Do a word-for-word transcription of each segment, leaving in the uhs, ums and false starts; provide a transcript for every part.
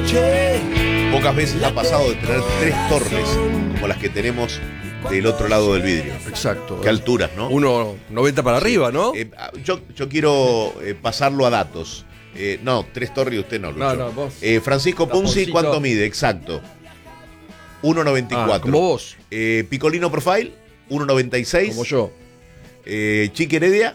Pocas veces ha pasado de tener tres torres como las que tenemos del otro lado del vidrio. Exacto. Qué alturas, ¿no? uno noventa para arriba, ¿no? Eh, yo, yo quiero eh, pasarlo a datos. Eh, no, tres torres y usted no, Lucho. No, no, vos. Eh, Francisco Punzi, Taponcito. ¿cuánto mide? Exacto. uno noventa y cuatro. Ah, como vos. Eh, Picolino Profile, uno noventa y seis. Como yo. Eh, Chiqui Heredia,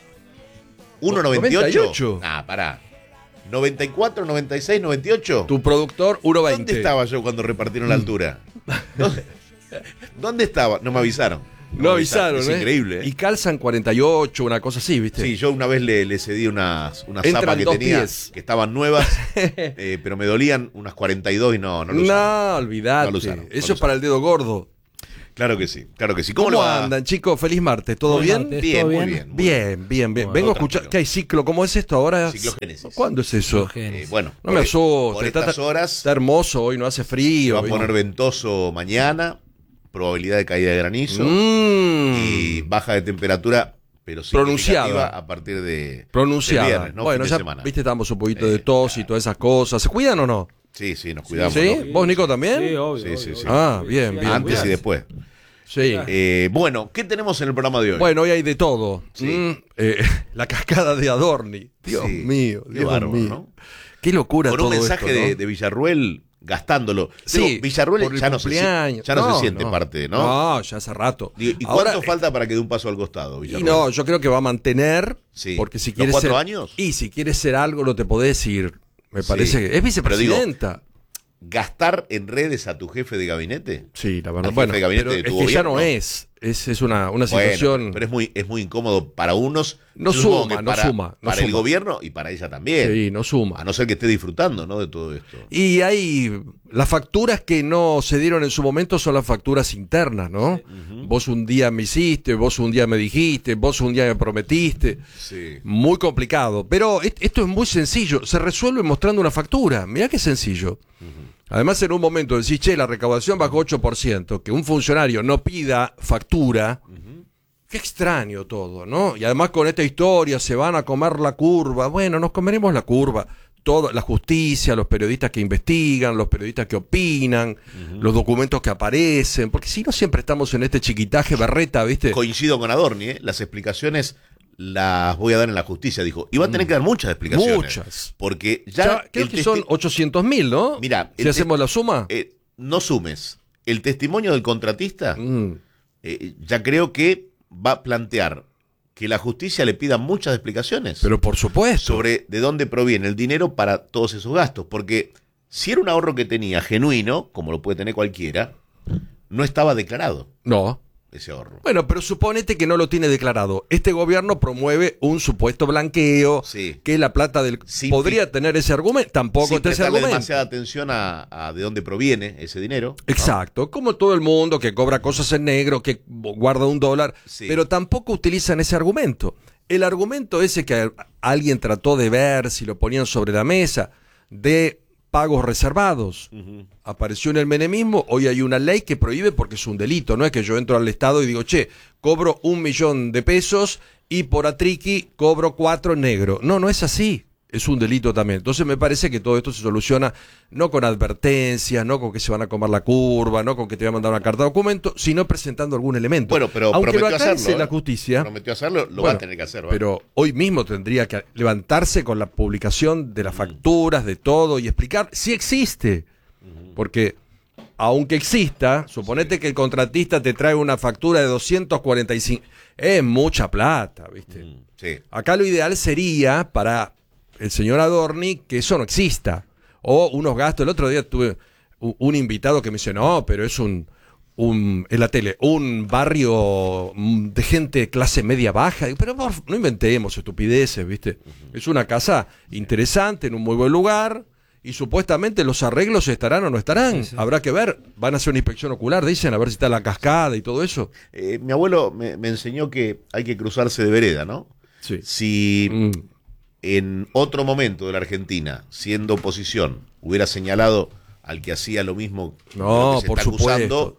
uno noventa y ocho. noventa y ocho. Ah, pará. noventa y cuatro, noventa y seis, noventa y ocho. Tu productor, uno veinte. ¿Dónde estaba yo cuando repartieron la altura? ¿Dónde, ¿Dónde estaba? No me avisaron. No avisaron, Es ¿eh? increíble, ¿eh? Y calzan cuarenta y ocho, una cosa así, ¿viste? Sí, yo una vez le, le cedí unas, unas Entran zapas que dos tenía, pies. que estaban nuevas, eh, pero me dolían unas cuarenta y dos y no, no lo usaron. No, olvidate. No lo usaron, no Eso lo es usaron. para el dedo gordo. Claro que sí, claro que sí. ¿Cómo, ¿Cómo, le va? andan, chicos? Feliz martes. ¿Todo Buen bien? martes. Bien, ¿Todo muy bien? bien. muy Bien, bien, bien. Bueno, Vengo a todo escuchar. tranquilo. ¿Qué hay ciclo? ¿Cómo es esto ahora? Ciclogénesis. ¿Cuándo es eso? Eh, bueno, No me por- asustes. Por Está, estas horas está hermoso hoy, no hace frío. va a hoy poner no. ventoso mañana, probabilidad de caída de granizo Mm. y baja de temperatura, pero Pronunciada. significativa a partir de Pronunciada. de viernes, ¿no? Bueno, Fin de ya semana. viste, estamos un poquito de Eh, tos y todas esas cosas. ¿Se cuidan o no? Sí, sí, nos cuidamos. ¿Sí? ¿no? ¿Vos, Nico, también? Sí, obvio. Sí, obvio, sí, sí. obvio. Ah, bien, bien. Antes y después. Sí. Eh, bueno, ¿qué tenemos en el programa de hoy? Bueno, hoy hay de todo. Sí. Mm, eh, la cascada de Adorni. Dios Sí. mío, Qué Dios bárbaro, mío. ¿no? Qué locura Con todo un mensaje esto, ¿no? de, de Villarruel gastándolo. Sí, Digo, Villarruel por el ya no, se, si- cumpleaños. ya no No, se siente no. parte, ¿no? No, ya hace rato. Digo, ¿y Ahora, cuánto falta para que dé un paso al costado, Y Villarruel? no, yo creo que va a mantener. Sí. Porque si ¿Los quiere cuatro ser. años? Y si quiere ser algo, no te podés ir. Me Sí. parece que. Es Pero vicepresidenta. ¿Gastar en redes a tu jefe de gabinete? Sí, la verdad. al Bueno, jefe de gabinete pero de tu es que ya no gobierno. es. Es, es una, una Bueno, situación. pero es muy, es muy incómodo para unos. No yo supongo suma, que no para, suma, no para el suma. gobierno y para ella también. Sí, no suma. A no ser que esté disfrutando, ¿no? De todo esto. Y hay las facturas que no se dieron en su momento son las facturas internas, ¿no? Vos un día me hiciste, vos un día me dijiste, vos un día me prometiste. Sí. Muy complicado. Pero est- esto es muy sencillo. Se resuelve mostrando una factura. Mirá qué sencillo. Además, en un momento decís, che, la recaudación bajó ocho por ciento. Que un funcionario no pida factura. Qué extraño todo, ¿no? Y además con esta historia se van a comer la curva. Bueno, nos comeremos la curva. Todo, la justicia, los periodistas que investigan, los periodistas que opinan, los documentos que aparecen. Porque si no siempre estamos en este chiquitaje berreta, ¿viste? Coincido con Adorni, ¿eh? Las explicaciones las voy a dar en la justicia, dijo. Y va a tener que dar muchas explicaciones. Muchas. Porque ya. Ya, creo el que son testi- ochocientos mil, ¿no? Mirá, si el hacemos testi- la suma. eh, no sumes. El testimonio del contratista, Mm. eh, ya creo que va a plantear que la justicia le pida muchas explicaciones Pero por supuesto. sobre de dónde proviene el dinero para todos esos gastos. Porque si era un ahorro que tenía genuino, como lo puede tener cualquiera, no estaba declarado No. ese ahorro. Bueno, pero suponete que no lo tiene declarado. Este gobierno promueve un supuesto blanqueo, Sí. que la plata del... Sin ¿Podría fi- tener ese argumento? Tampoco Sin está ese prestarle argumento. demasiada atención a, a de dónde proviene ese dinero. ¿no? Exacto, como todo el mundo que cobra cosas en negro, que guarda un dólar, Sí. pero tampoco utilizan ese argumento. El argumento ese que alguien trató de ver si lo ponían sobre la mesa, de pagos reservados. Ujú. Apareció en el menemismo, hoy hay una ley que prohíbe porque es un delito, no es que yo entro al Estado y digo, che, cobro un millón de pesos y por atriqui cobro cuatro en negro. No, no es así, es un delito también. Entonces me parece que todo esto se soluciona no con advertencias, no con que se van a comer la curva, no con que te voy a mandar una carta de documento, sino presentando algún elemento. Bueno, pero aunque lo prometió alcance hacerlo. la ¿eh? justicia, Prometió hacerlo, lo va Bueno, a tener que hacer. ¿va? pero hoy mismo tendría que levantarse con la publicación de las facturas, de todo, y explicar si existe. Porque, aunque exista, suponete que el contratista te trae una factura de doscientos cuarenta y cinco. Es mucha plata, ¿viste? Mm, sí. Acá lo ideal sería para el señor Adorni que eso no exista. O unos gastos. El otro día tuve u- un invitado que me dice, no, pero es un, un en la tele, un barrio mm, de gente de clase media baja. Digo, pero por- no inventemos estupideces, ¿viste? Es una casa interesante, en un muy buen lugar. Y supuestamente los arreglos estarán o no estarán. Sí, sí. Habrá que ver. Van a hacer una inspección ocular, dicen, a ver si está la cascada y todo eso. Eh, mi abuelo me, me enseñó que hay que cruzarse de vereda, ¿no? Sí. Si Mm. en otro momento de la Argentina, siendo oposición, hubiera señalado al que hacía lo mismo No, que se por está supuesto. acusando,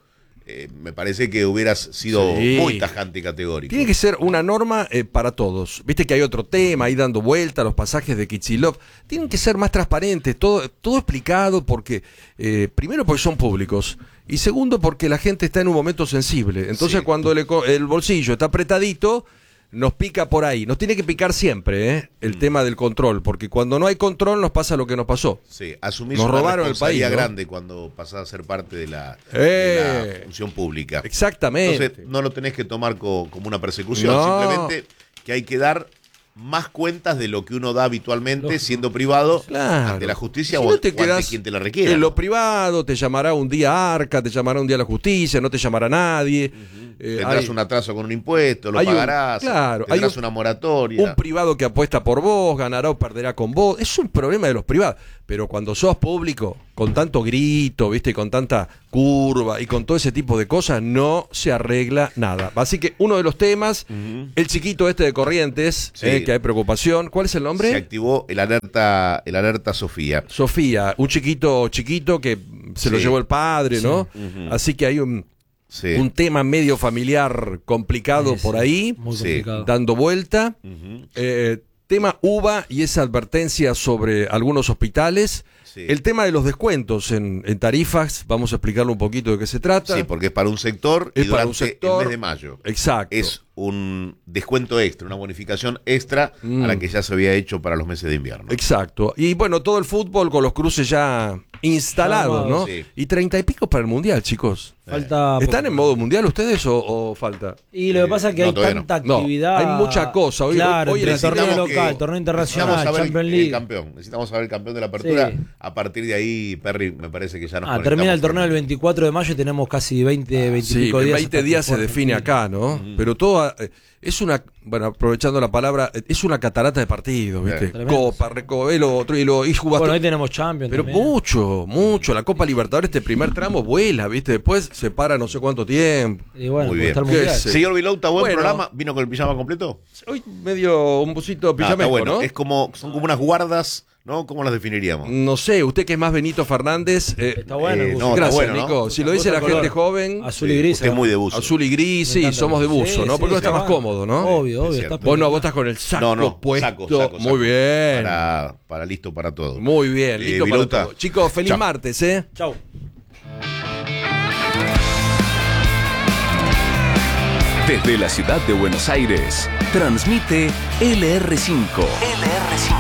eh, me parece que hubieras sido Sí. muy tajante y categórico. Tiene que ser una norma eh, para todos. Viste que hay otro tema ahí dando vuelta, los pasajes de Kicillof. Tienen que ser más transparentes, todo, todo explicado, porque eh, primero porque son públicos y segundo porque la gente está en un momento sensible. Entonces Sí. cuando el, eco- el bolsillo está apretadito, nos pica por ahí. Nos tiene que picar siempre ¿eh? el Mm. tema del control, porque cuando no hay control nos pasa lo que nos pasó. Sí, asumís Nos una robaron el responsabilidad país, ¿no? grande cuando pasás a ser parte de la, Eh. de la función pública. Exactamente. Entonces, no lo tenés que tomar co- como una persecución, No. simplemente que hay que dar más cuentas de lo que uno da habitualmente siendo privado Claro. ante la justicia Si o, no te o ante quedás quien te la requiera. en ¿no? lo privado, te llamará un día Arca, te llamará un día la justicia, no te llamará nadie. Eh, Tendrás hay un atraso con un impuesto, lo hay un- pagarás, claro, hay tendrás un- una moratoria. un privado que apuesta por vos, ganará o perderá con vos. Es un problema de los privados. Pero cuando sos público, con tanto grito, viste, con tanta curva y con todo ese tipo de cosas, no se arregla nada. Así que uno de los temas, el chiquito este de Corrientes, Sí. eh, que hay preocupación. ¿Cuál es el nombre? Se activó el alerta, el alerta Sofía. Sofía, un chiquito chiquito que se lo Sí. llevó el padre, ¿no? Ujú. Así que hay un, Sí. un tema medio familiar complicado Sí, por sí, ahí, Muy Sí. complicado. dando vuelta. Ujú. Eh, tema uva y esa advertencia sobre algunos hospitales. Sí. El tema de los descuentos en, en tarifas, vamos a explicarle un poquito de qué se trata. Sí, porque es para un sector y Es para durante un sector. el mes de mayo. Exacto. Es un descuento extra, una bonificación extra Mm. a la que ya se había hecho para los meses de invierno. Exacto. Y bueno, todo el fútbol con los cruces ya instalados, Ya ¿no? armados, sí. Y treinta y pico para el Mundial, chicos. Falta ¿Están poco. en modo Mundial ustedes o, o falta? Y lo que pasa es que No, hay todavía no. tanta No, actividad. hay mucha cosa. Hoy- claro, hoy entre el torneo necesitamos local, que- torneo necesitamos internacional, saber el- Champions el, League. campeón. Necesitamos saber el campeón de la apertura. Sí. A partir de ahí, Perry, me parece que ya nos Ah, conectamos termina el con- torneo el veinticuatro de mayo y tenemos casi veinte, veinte y Sí, pico en días. veinte hasta que días se juegue define Argentina. acá, ¿no? Pero todo eh, es una, bueno, aprovechando la palabra, eh, es una catarata de partidos, ¿viste? Sí. Tremendo, Copa, Reco, el otro, y lo y jugaste. Bueno, hoy tenemos Champions. Pero también. mucho, mucho. La Copa Libertadores, este primer tramo vuela, ¿viste? Después se para no sé cuánto tiempo. Y bueno, Muy porque bien. está el ¿Qué Mundial. sé? Señor Vilouta, buen Bueno. programa. ¿Vino con el pijama completo? Hoy medio un busito Ah, está pijameco, bueno. ¿no? Es como, son como unas guardas, ¿no? ¿Cómo las definiríamos? No sé, usted que es más Benito Fernández. eh, Está bueno. el Eh, buzo. no, está gracias, bueno, ¿no? Nico. Si lo Me dice la gusta el gente color. joven, Azul y gris. Usted es muy de buzo. azul y gris, Me sí, encanta. somos de buzo, Sí, ¿no? sí, Porque sí, está más bueno. cómodo, ¿no? Obvio, obvio. Es Está cierto. Vos no, vos estás con el saco No, no, puesto. saco, saco, saco. Muy bien. Para, para listo para todo. Muy bien, Eh, listo para Vilouta. todo. Chicos, feliz Chao. martes, ¿eh? Chau. Desde la ciudad de Buenos Aires, transmite L R cinco. L R cinco.